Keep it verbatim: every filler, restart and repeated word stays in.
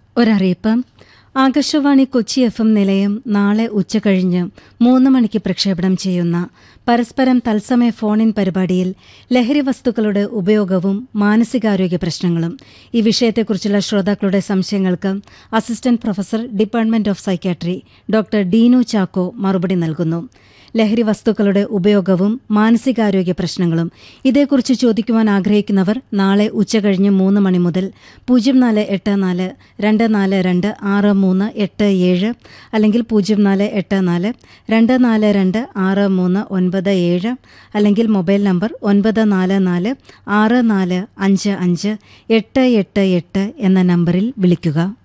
ഒരറിയിപ്പ്. Akashvani Kochi F M നിലയം നാളെ ഉച്ചകഴിഞ്ഞ് മൂന്ന് മണിക്ക് പ്രക്ഷേപണം ചെയ്യുന്ന പരസ്പരം തത്സമയ ഫോണിൻ പരിപാടിയിൽ ലഹരി വസ്തുക്കളുടെ ഉപയോഗവും മാനസികാരോഗ്യ പ്രശ്നങ്ങളും ഈ വിഷയത്തെക്കുറിച്ചുള്ള ശ്രോതാക്കളുടെ സംശയങ്ങൾക്ക് assistant professor department of psychiatry doctor Deenu Chacko മറുപടി നൽകുന്നു. ലഹരി വസ്തുക്കളുടെ ഉപയോഗവും മാനസികാരോഗ്യ പ്രശ്നങ്ങളും ഇതേക്കുറിച്ച് ചോദിക്കുവാൻ ആഗ്രഹിക്കുന്നവർ നാളെ ഉച്ചകഴിഞ്ഞ് മൂന്ന് മണി മുതൽ പൂജ്യം നാല് എട്ട് നാല് രണ്ട് നാല് രണ്ട് ആറ് മൂന്ന് എട്ട് ഏഴ് അല്ലെങ്കിൽ പൂജ്യം നാല് എട്ട് നാല് രണ്ട് നാല് രണ്ട് ആറ് മൂന്ന് ഒൻപത് ഏഴ് അല്ലെങ്കിൽ മൊബൈൽ നമ്പർ ഒൻപത് നാല് നാല് ആറ് നാല് അഞ്ച് അഞ്ച് എട്ട് എട്ട് എട്ട് എന്ന നമ്പറിൽ വിളിക്കുക.